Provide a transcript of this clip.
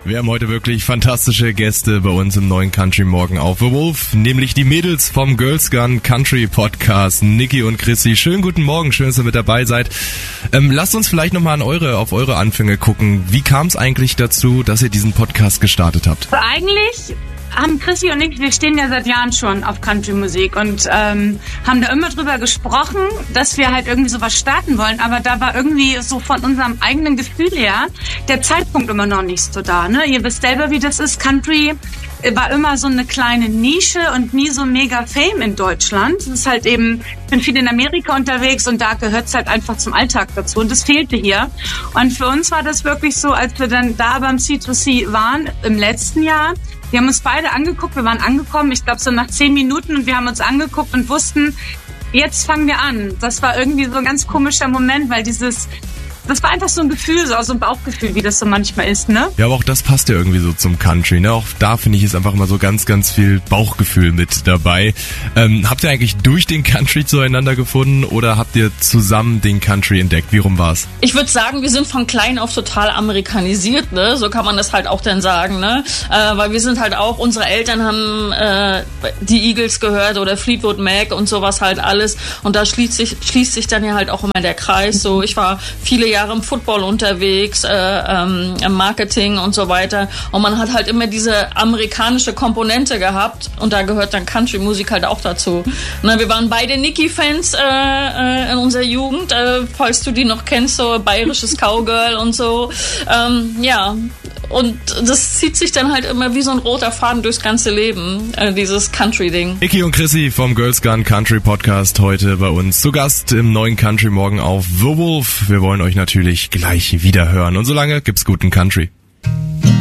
Wir haben heute wirklich fantastische Gäste bei uns im neuen Country Morgen auf The Wolf, nämlich die Mädels vom Girls Gone Country Podcast, Niki und Chrissy. Schönen guten Morgen, schön, dass ihr mit dabei seid. Lasst uns vielleicht nochmal auf eure Anfänge gucken. Wie kam es eigentlich dazu, dass ihr diesen Podcast gestartet habt? Eigentlich haben Chrissy und ich, wir stehen ja seit Jahren schon auf Country-Musik und haben da immer drüber gesprochen, dass wir halt irgendwie sowas starten wollen, aber da war irgendwie so von unserem eigenen Gefühl her der Zeitpunkt immer noch nicht so da, ne? Ihr wisst selber, wie das ist. Country war immer so eine kleine Nische und nie so mega Fame in Deutschland. Es ist halt eben, ich bin viel in Amerika unterwegs und da gehört es halt einfach zum Alltag dazu und das fehlte hier. Und für uns war das wirklich so, als wir dann da beim C2C waren im letzten Jahr. Wir haben uns beide angeguckt, wir waren angekommen, ich glaube so nach 10 Minuten und wir haben uns angeguckt und wussten, jetzt fangen wir an. Das war irgendwie so ein ganz komischer Moment, weil das war einfach so ein Gefühl, so ein Bauchgefühl, wie das so manchmal ist, ne? Ja, aber auch das passt ja irgendwie so zum Country, ne? Auch da finde ich es einfach immer so ganz, ganz viel Bauchgefühl mit dabei. Habt ihr eigentlich durch den Country zueinander gefunden oder habt ihr zusammen den Country entdeckt? Wie rum war's? Ich würde sagen, wir sind von klein auf total amerikanisiert, ne? So kann man das halt auch dann sagen, ne? Weil wir sind halt auch, unsere Eltern haben die Eagles gehört oder Fleetwood Mac und sowas halt alles. Und da schließt sich dann ja halt auch immer der Kreis. So, ich war viele Jahre im Football unterwegs, im Marketing und so weiter. Und man hat halt immer diese amerikanische Komponente gehabt und da gehört dann Country-Musik halt auch dazu. Na, wir waren beide Niki-Fans in unserer Jugend, falls du die noch kennst, so bayerisches Cowgirl und so. Ja, und das zieht sich dann halt immer wie so ein roter Faden durchs ganze Leben, dieses Country-Ding. Niki und Chrissy vom Girls Gone Country Podcast heute bei uns zu Gast im neuen Country Morgen auf The Wolf. Wir wollen euch natürlich gleich wieder hören und solange gibt's guten Country.